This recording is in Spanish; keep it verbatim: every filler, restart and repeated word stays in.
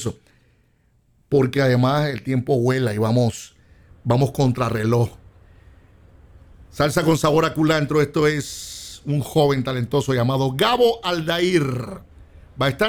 eso. Porque además el tiempo vuela y vamos, vamos contra reloj. Salsa con sabor a culantro. Esto es un joven talentoso llamado Gabo Aldair. Va a estar